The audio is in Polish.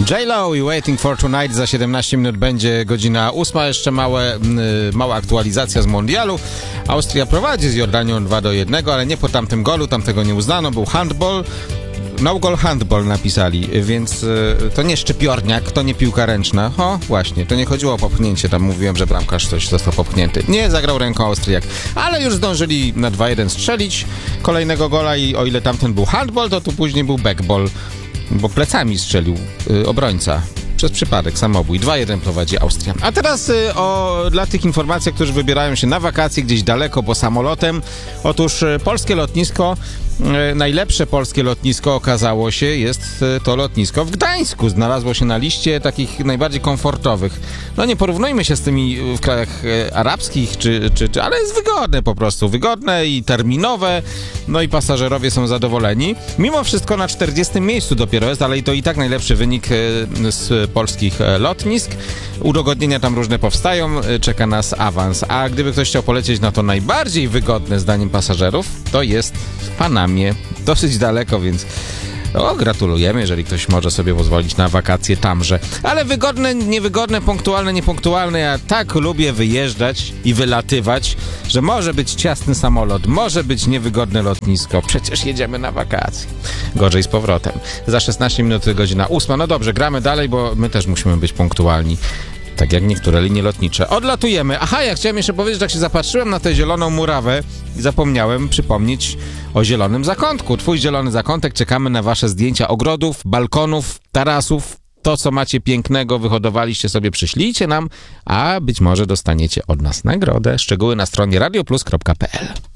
J-Lo i Waiting for Tonight. Za 17 minut będzie godzina 8. Jeszcze mała aktualizacja z mundialu. Austria prowadzi z Jordanią 2-1, ale nie po tamtym golu, tamtego nie uznano, był handball. No goal handball napisali, więc to nie szczypiorniak, to nie piłka ręczna. O, właśnie, to nie chodziło o popchnięcie, tam mówiłem, że bramkarz coś został popchnięty. Nie, zagrał ręką Austriak, ale już zdążyli na 2-1 strzelić kolejnego gola i o ile tamten był handball, to tu później był backball, bo plecami strzelił obrońca. Przez przypadek, samobój. 2-1 prowadzi Austria. A teraz dla tych informacji, którzy wybierają się na wakacje gdzieś daleko, bo samolotem. Otóż polskie lotnisko, najlepsze polskie lotnisko okazało się, jest to lotnisko w Gdańsku. Znalazło się na liście takich najbardziej komfortowych. No nie porównujmy się z tymi w krajach arabskich, ale jest wygodne po prostu. Wygodne i terminowe. No i pasażerowie są zadowoleni. Mimo wszystko na 40. miejscu dopiero jest, ale to i tak najlepszy wynik z polskich lotnisk. Udogodnienia tam różne powstają, czeka nas awans. A gdyby ktoś chciał polecieć na to najbardziej wygodne zdaniem pasażerów, to jest w Panamie. Dosyć daleko, więc gratulujemy, jeżeli ktoś może sobie pozwolić na wakacje tamże. Ale wygodne, niewygodne, punktualne, niepunktualne. Ja tak lubię wyjeżdżać i wylatywać, że może być ciasny samolot, może być niewygodne lotnisko. Przecież jedziemy na wakacje. Gorzej z powrotem. Za 16 minut godzina 8. No dobrze, gramy dalej, bo my też musimy być punktualni. Tak jak niektóre linie lotnicze. Odlatujemy. Aha, ja chciałem jeszcze powiedzieć, że jak się zapatrzyłem na tę zieloną murawę i zapomniałem przypomnieć o zielonym zakątku. Twój zielony zakątek. Czekamy na wasze zdjęcia ogrodów, balkonów, tarasów. To, co macie pięknego, wyhodowaliście sobie, przyślijcie nam, a być może dostaniecie od nas nagrodę. Szczegóły na stronie radioplus.pl.